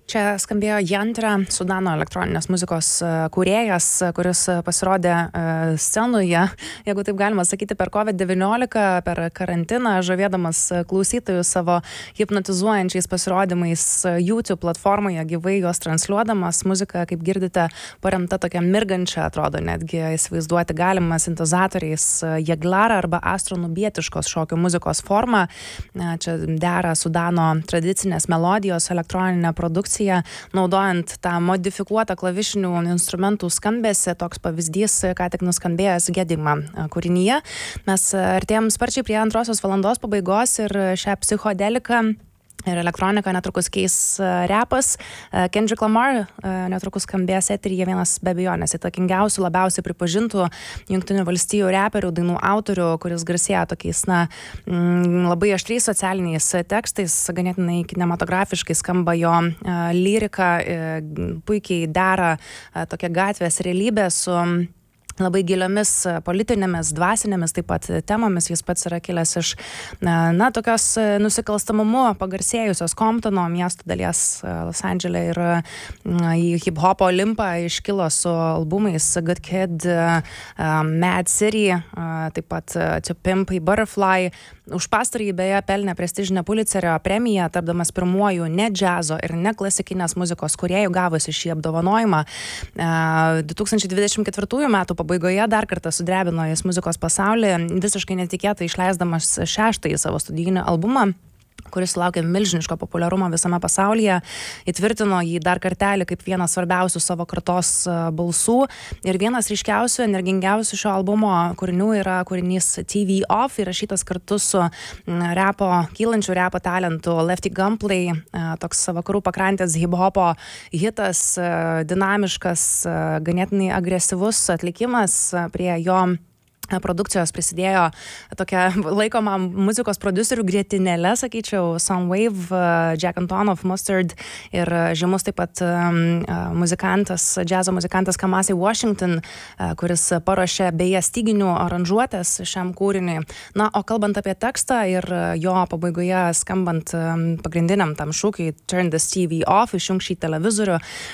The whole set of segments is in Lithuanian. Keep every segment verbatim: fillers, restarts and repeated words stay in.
Čia skambėjo Yantra, Sudano elektroninės muzikos kūrėjas, kuris pasirodė scenoje, jeigu taip galima sakyti, per kovid devyniolika, per karantiną, žavėdamas klausytojus savo hipnotizuojančiais pasirodymais YouTube platformoje, gyvai juos transliuodamas. Muzika, kaip girdite, paremta tokia mirgančia, atrodo, netgi įsivaizduoti galima sintezatoriais jaglara arba astronubietiškos šokio muzikos forma. Čia dera Sudano tradicinės melodijos elektroninė produkcija, naudojant tą modifikuotą klavišinių instrumentų skambesį. Toks pavyzdys, ką tik nuskambėjęs Gedima kūrinyje. Mes artėjom sparčiai prie antrosios valandos pabaigos ir šią psichodeliką ir elektroniką netrukus keis repas. Kendrick Lamar netrukus skambės eteryje, vienas be abejonės įtakingiausių, labiausiai pripažintų Jungtinių valstijų reperių, dainų autorių, kuris garsėja tokiais, na, labai aštriais socialiniais tekstais, ganėtinai kinematografiškai skamba jo lyrika, puikiai dera tokia gatvės realybė su labai giliomis politinėmis, dvasinėmis taip pat temomis. Jis pats yra kilęs iš, na, tokios nusikalstamumu pagarsėjusios Comptono miesto dalies Los Andžele ir į hip-hopo olimpą iškilo su albumais Good Kid, Mad City, taip pat To Pimp a Butterfly. Už pastarąjį beje pelnė prestižinę Pulitzerio premiją, tapdamas pirmuoju ne džiazo ir ne klasikinės muzikos kūrėjų gavusi šį apdovanojimą. du tūkstančiai dvidešimt ketvirtųjų metų pabaigoje dar kartą sudrebino jis muzikos pasaulį, visiškai netikėtai išleisdamas šeštąjį savo studijinį albumą, kuris sulaukė milžiniško populiarumo visame pasaulyje, įtvirtino jį dar kartelį kaip vienas svarbiausių savo kartos balsų. Ir vienas ryškiausių, energingiausių šio albumo kūrinių yra kūrinys T V Off, įrašytas kartu su repo, kylančių repo talentų Lefty Gunplay, toks vakarų pakrantės hip-hopo hitas, dinamiškas, ganėtinai agresyvus atlikimas. Prie jo produkcijos prisidėjo tokia laikoma muzikos producerių grietinėlė, sakyčiau, Soundwave, Jack Antonoff, Mustard ir žymus taip pat muzikantas, džiazo muzikantas Kamasi Washington, kuris paruošė beje styginių aranžuotės šiam kūriniui. Na, o kalbant apie tekstą ir jo pabaigoje skambant pagrindiniam tam šūkiui Turn this T V off, išjunk šį televizorių,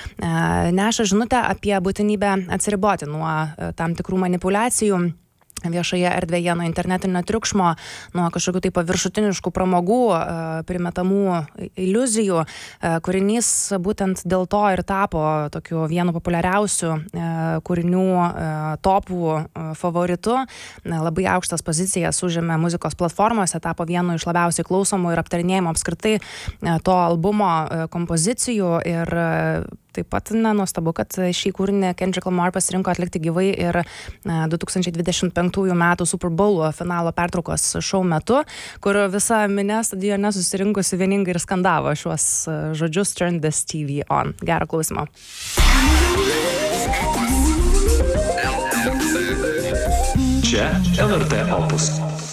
neša žinutę apie būtinybę atsiriboti nuo tam tikrų manipulacijų viešoje erdvėje, nuo internetinio triukšmo, nuo kažkokių tai paviršutiniškų pramogų, primetamų iliuzijų. Kūrinys būtent dėl to ir tapo tokiu vienu populiariausių kūrinių topų favoritu. Labai aukštas pozicijas užėmė muzikos platformose, tapo vienu iš labiausiai klausomų ir aptarinėjimo apskritai to albumo kompozicijų. Ir taip pat, na, nuostabu, kad šį kūrinį Kendrick Lamar pasirinko atlikti gyvai ir du tūkstančiai dvidešimt penktųjų metų Super Bowl finalo pertraukos šou metu, kur visa minia stadione susirinkusi vieningai ir skandavo šiuos žodžius Turn this T V on. Gero klausimo. Čia L R T Opus.